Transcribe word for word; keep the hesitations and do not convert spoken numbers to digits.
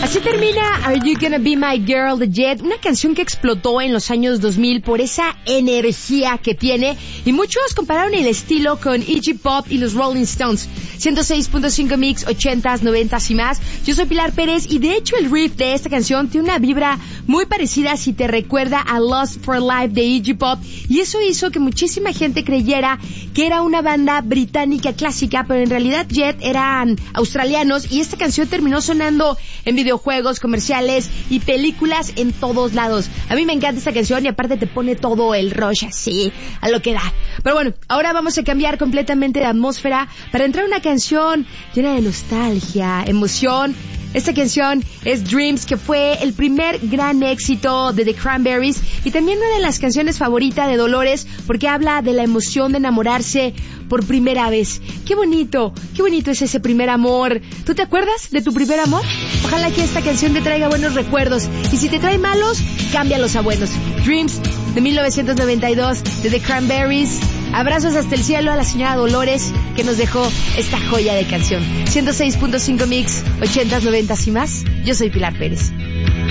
Así termina Are You Gonna Be My Girl de Jet, una canción que explotó en los años dos mil por esa energía que tiene, y muchos compararon el estilo con Iggy Pop y los Rolling Stones. ciento seis punto cinco Mix, ochentas, noventas y más. Yo soy Pilar Pérez y de hecho el riff de esta canción tiene una vibra muy parecida si te recuerda a Lost for Life de Iggy Pop, y eso hizo que muchísima gente creyera que era una banda británica clásica, pero en realidad Jet eran australianos, y esta canción terminó sonando en videojuegos, comerciales y películas en todos lados. A mí me encanta esta canción y aparte te pone todo el rush así, a lo que da. Pero bueno, ahora vamos a cambiar completamente de atmósfera para entrar a una canción llena de nostalgia, emoción. Esta canción es Dreams, que fue el primer gran éxito de The Cranberries y también una de las canciones favoritas de Dolores, porque habla de la emoción de enamorarse por primera vez. Qué bonito, qué bonito es ese primer amor. ¿Tú te acuerdas de tu primer amor? Ojalá que esta canción te traiga buenos recuerdos, y si te trae malos, cámbialos a buenos. Dreams de mil novecientos noventa y dos de The Cranberries. Abrazos hasta el cielo a la señora Dolores, que nos dejó esta joya de canción. ciento seis punto cinco Mix, ochentas, noventas y más. Yo soy Pilar Pérez.